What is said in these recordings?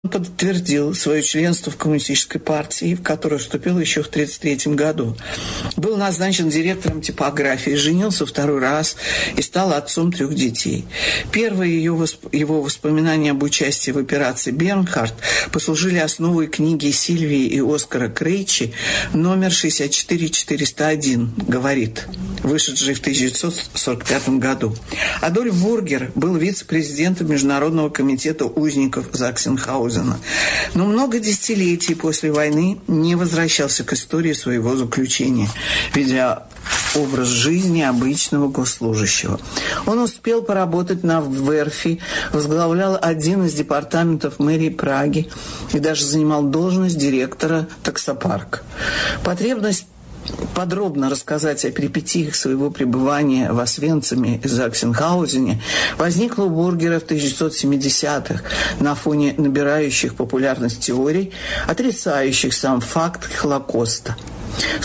подтвердил свое членство в Коммунистической партии, в которую вступил еще в 1933 году. Был назначен директором типографии, женился второй раз и стал отцом 3 детей. Первые его воспоминания об участии в операции «Бернхард» послужили основой книги Сильвии и Оскара Крейчи номер 64401, говорит, вышедшей в 1945 году. Адольф Бургер был вице-президентом Международного комитета узников Заксенхаузена, но много десятилетий после войны не возвращался к истории своего заключения, ведя образ жизни обычного госслужащего. Он успел поработать на верфи, возглавлял один из департаментов мэрии Праги и даже занимал должность директора таксопарка. Потребность подробно рассказать о перипетиях своего пребывания в Освенциме и Заксенхаузене возникла у Бургера в 1970-х на фоне набирающих популярность теорий, отрицающих сам факт Холокоста. В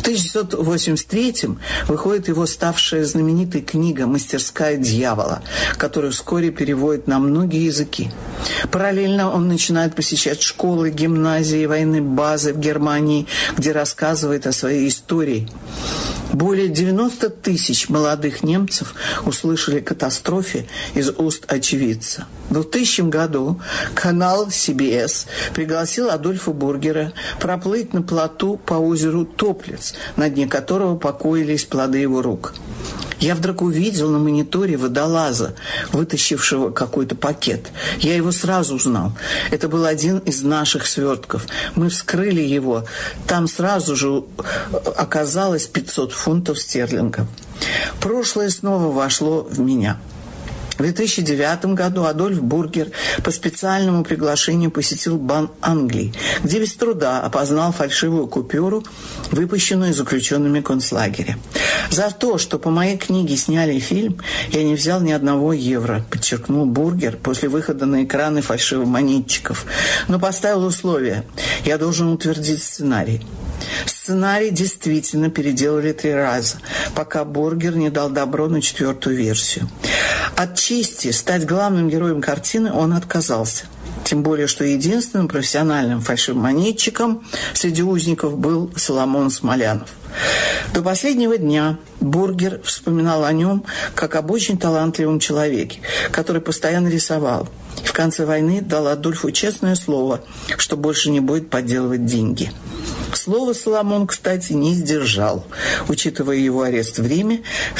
1983-м выходит его ставшая знаменитой книга «Мастерская дьявола», которую вскоре переводят на многие языки. Параллельно он начинает посещать школы, гимназии, военные базы в Германии, где рассказывает о своей истории. Более 90 тысяч молодых немцев услышали о катастрофе из уст очевидца. В 2000 году канал CBS пригласил Адольфа Бургера проплыть на плоту по озеру Топлиц, на дне которого покоились плоды его рук. Я вдруг увидел на мониторе водолаза, вытащившего какой-то пакет. Я его сразу узнал. Это был один из наших свертков. Мы вскрыли его. Там сразу же оказалось 500 фунтов стерлингов. Прошлое снова вошло в меня. В 2009 году Адольф Бургер по специальному приглашению посетил Банк Англии, где без труда опознал фальшивую купюру, выпущенную заключенными концлагеря. За то, что по моей книге сняли фильм, я не взял ни одного евро, подчеркнул Бургер после выхода на экраны фальшивомонетчиков, но поставил условие: я должен утвердить сценарий. Сценарий действительно переделали 3 раза, пока Бургер не дал добро на 4-ю версию. От чести стать главным героем картины он отказался. Тем более, что единственным профессиональным фальшивомонетчиком среди узников был Соломон Смолянов. До последнего дня Бургер вспоминал о нем как об очень талантливом человеке, который постоянно рисовал. И в конце войны дал Адольфу честное слово, что больше не будет подделывать деньги. Слово Соломон, кстати, не сдержал, учитывая его арест в Риме в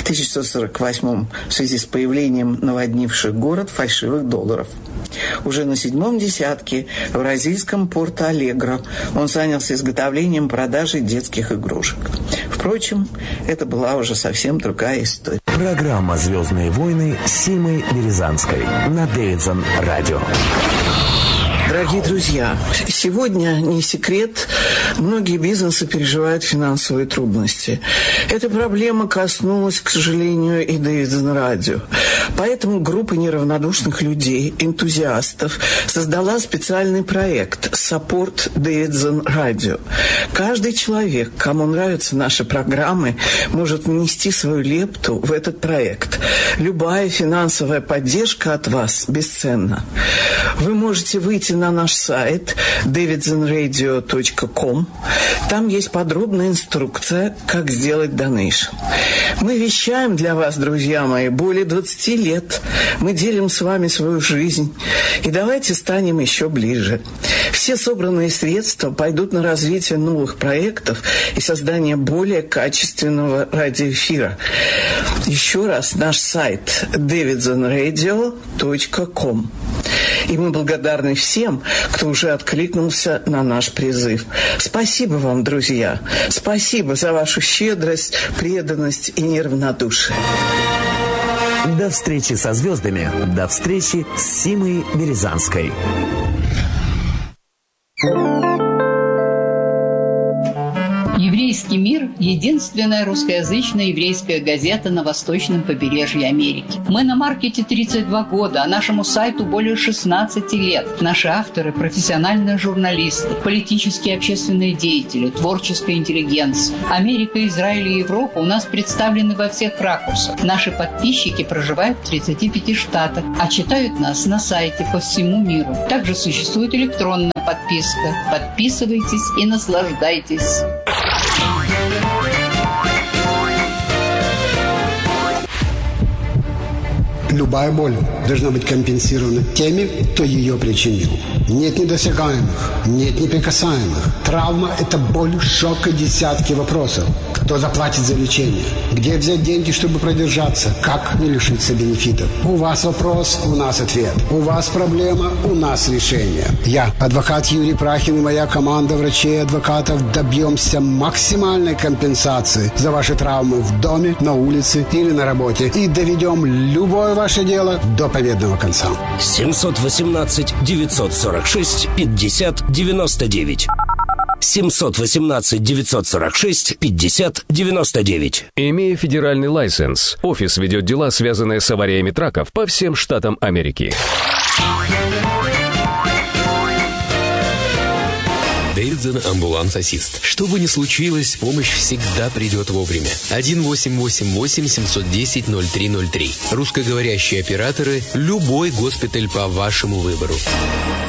1948 в связи с появлением наводнивших город фальшивых долларов. Уже на 7-м десятке в бразильском Порто-Алегро он занялся изготовлением и продажей детских игрушек. Впрочем, это была уже совсем другая история. Программа «Звездные войны» с Симой Березанской на Дэвидсон Радио. Дорогие друзья, сегодня, не секрет, многие бизнесы переживают финансовые трудности. Эта проблема коснулась, к сожалению, и Дэвидсон Радио. Поэтому группа неравнодушных людей, энтузиастов, создала специальный проект «Support Дэвидсон Радио». Каждый человек, кому нравятся наши программы, может внести свою лепту в этот проект. Любая финансовая поддержка от вас бесценна. Вы можете выйти на наш сайт davidsonradio.com. Там есть подробная инструкция, как сделать донейшн. Мы вещаем для вас, друзья мои, более 20 лет. Мы делим с вами свою жизнь. И давайте станем еще ближе. Все собранные средства пойдут на развитие новых проектов и создание более качественного радиоэфира. Еще раз, наш сайт davidsonradio.com. И мы благодарны всем, кто уже откликнулся на наш призыв. Спасибо вам, друзья. Спасибо за вашу щедрость, преданность и неравнодушие. До встречи со звездами. До встречи с Симой Березанской. Еврейство «Еврейский мир» – единственная русскоязычная еврейская газета на восточном побережье Америки. Мы на маркете 32 года, а нашему сайту более 16 лет. Наши авторы – профессиональные журналисты, политические и общественные деятели, творческая интеллигенция. Америка, Израиль и Европа у нас представлены во всех ракурсах. Наши подписчики проживают в 35 штатах, а читают нас на сайте по всему миру. Также существует электронная подписка. Подписывайтесь и наслаждайтесь. Любая боль должна быть компенсирована теми, кто ее причинил. Нет недосягаемых, нет неприкасаемых. Травма – это боль, шок и десятки вопросов. Кто заплатит за лечение? Где взять деньги, чтобы продержаться? Как не лишиться бенефитов? У вас вопрос, у нас ответ. У вас проблема, у нас решение. Я, адвокат Юрий Прахин и моя команда врачей и адвокатов добьемся максимальной компенсации за ваши травмы в доме, на улице или на работе. И доведем любое ваше дело до победного конца. 718-946-50-99. 718-946-50-99. Имея федеральный лайсенс, офис ведет дела, связанные с авариями траков по всем штатам Америки. Дейрдзен амбуланс-ассист. Что бы ни случилось, помощь всегда придет вовремя. 1-888-710-0303. Русскоговорящие операторы. Любой госпиталь по вашему выбору.